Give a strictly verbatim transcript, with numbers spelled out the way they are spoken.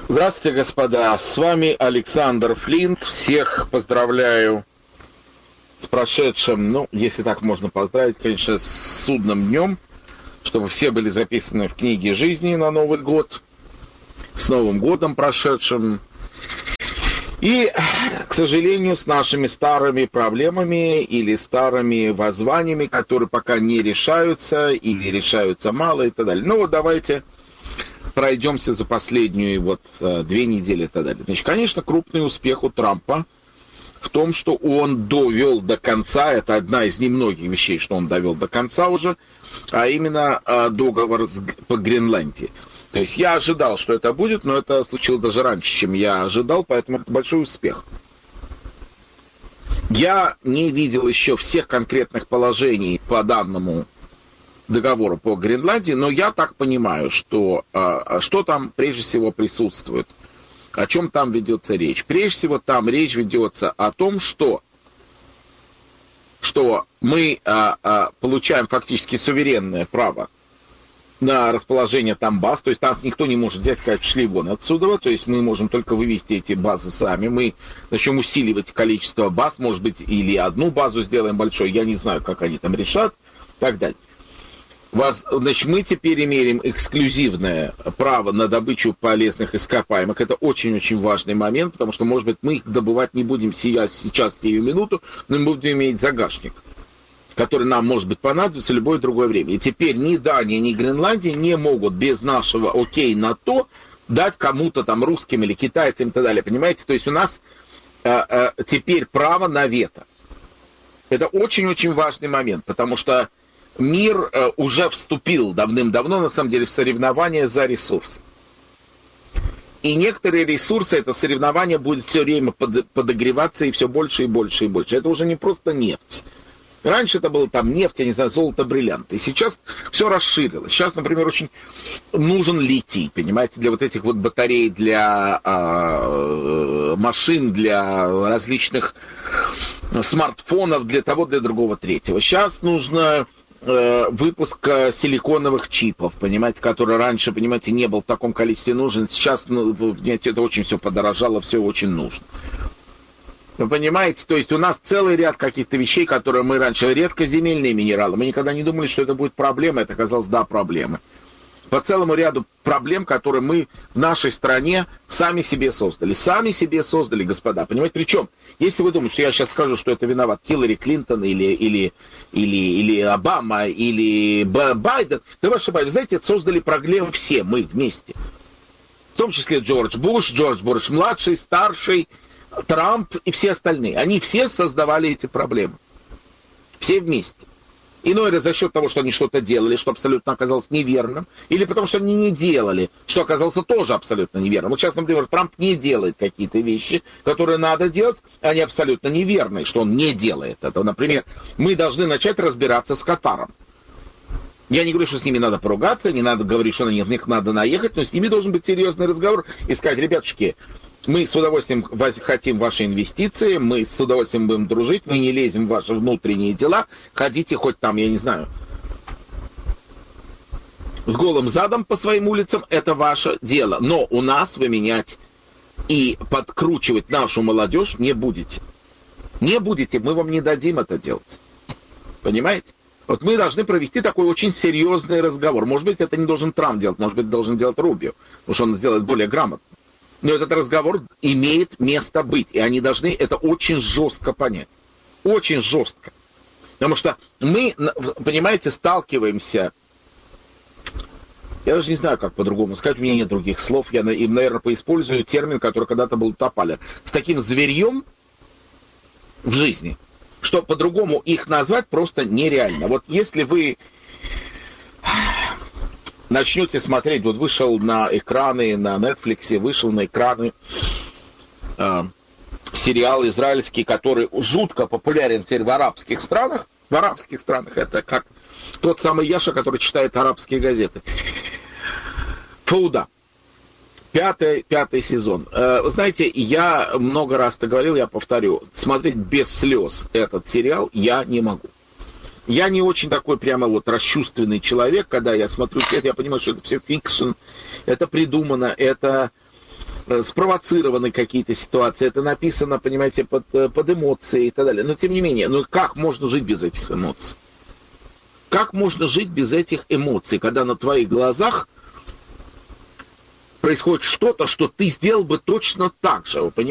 Здравствуйте, господа. С вами Александр Флинт. Всех поздравляю с прошедшим, ну, если так можно поздравить, конечно, с судным днем, чтобы все были записаны в книге жизни на Новый год, с Новым годом прошедшим. И, к сожалению, с нашими старыми проблемами или старыми воззваниями, которые пока не решаются или решаются мало и так далее. Ну вот давайте пройдемся за последнюю вот две недели и так далее. Значит, конечно, крупный успех у Трампа в том, что он довел до конца, это одна из немногих вещей, что он довел до конца уже, а именно договор по Гренландии. То есть я ожидал, что это будет, но это случилось даже раньше, чем я ожидал, поэтому это большой успех. Я не видел еще всех конкретных положений по данному договору по Гренландии, но я так понимаю, что, что там прежде всего присутствует, о чем там ведется речь. Прежде всего там речь ведется о том, что, что мы получаем фактически суверенное право на расположение там баз, то есть нас никто не может взять, сказать, шли вон отсюда, то есть мы можем только вывести эти базы сами, мы начнем усиливать количество баз, может быть, или одну базу сделаем большой, я не знаю, как они там решат, и так далее. Вас, значит, мы теперь имеем эксклюзивное право на добычу полезных ископаемых. Это очень-очень важный момент, потому что, может быть, мы их добывать не будем сейчас, сейчас сию минуту, но мы будем иметь загашник, который нам, может быть, понадобится в любое другое время. И теперь ни Дания, ни Гренландия не могут без нашего окей на то дать кому-то там русским или китайцам и так далее. Понимаете? То есть у нас э, э, теперь право на вето. Это очень-очень важный момент, потому что мир э, уже вступил давным-давно, на самом деле, в соревнования за ресурсы. И некоторые ресурсы, это соревнование будет все время под, подогреваться и все больше и больше и больше. Это уже не просто нефть. Раньше это было там нефть, я не знаю, золото, бриллианты. И сейчас все расширилось. Сейчас, например, очень нужен литий, понимаете, для вот этих вот батарей, для э, машин, для различных смартфонов, для того, для другого, третьего. Сейчас нужно э, выпуск силиконовых чипов, понимаете, который раньше, понимаете, не был в таком количестве нужен. Сейчас, ну, понимаете, это очень все подорожало, все очень нужно. Вы понимаете, то есть у нас целый ряд каких-то вещей, которые мы раньше, редкоземельные минералы, мы никогда не думали, что это будет проблема, это оказалось, да, проблемы. По целому ряду проблем, которые мы в нашей стране сами себе создали. Сами себе создали, господа, понимаете, причем, если вы думаете, что я сейчас скажу, что это виноват Хиллари Клинтон или, или, или, или Обама, или Байден, да вы ошибаетесь, знаете, это создали проблемы все мы вместе. В том числе Джордж Буш, Джордж Буш младший, старший, Трамп и все остальные. Они все создавали эти проблемы. Все вместе. Иной раз за счет того, что они что-то делали, что абсолютно оказалось неверным, или потому что они не делали, что оказалось тоже абсолютно неверным. Вот сейчас, например, Трамп не делает какие-то вещи, которые надо делать, они абсолютно неверные, что он не делает это. Например, мы должны начать разбираться с Катаром. Я не говорю, что с ними надо поругаться, не надо говорить, что на них надо наехать, но с ними должен быть серьезный разговор и сказать, ребятушки, мы с удовольствием хотим ваши инвестиции, мы с удовольствием будем дружить, мы не лезем в ваши внутренние дела, ходите хоть там, я не знаю, с голым задом по своим улицам, это ваше дело. Но у нас вы менять и подкручивать нашу молодежь не будете. Не будете, мы вам не дадим это делать. Понимаете? Вот мы должны провести такой очень серьезный разговор. Может быть, это не должен Трамп делать, может быть, должен делать Рубио, потому что он сделает более грамотно. Но этот разговор имеет место быть, и они должны это очень жестко понять. Очень жестко. Потому что мы, понимаете, сталкиваемся, я даже не знаю, как по-другому сказать, у меня нет других слов, я, им, наверное, поиспользую термин, который когда-то был тополя, с таким зверьем в жизни, что по-другому их назвать просто нереально. Вот если вы начнете смотреть, вот вышел на экраны, на Netflix, вышел на экраны э, сериал израильский, который жутко популярен теперь в арабских странах. В арабских странах это как тот самый Яша, который читает арабские газеты. Фауда. Пятый, пятый сезон. Э, знаете, я много раз это говорил, я повторю, смотреть без слез этот сериал я не могу. Я не очень такой прямо вот расчувственный человек, когда я смотрю это, я понимаю, что это все фикшн, это придумано, это спровоцированы какие-то ситуации, это написано, понимаете, под, под эмоции и так далее. Но тем не менее, ну как можно жить без этих эмоций? Как можно жить без этих эмоций, когда на твоих глазах происходит что-то, что ты сделал бы точно так же, вы понимаете?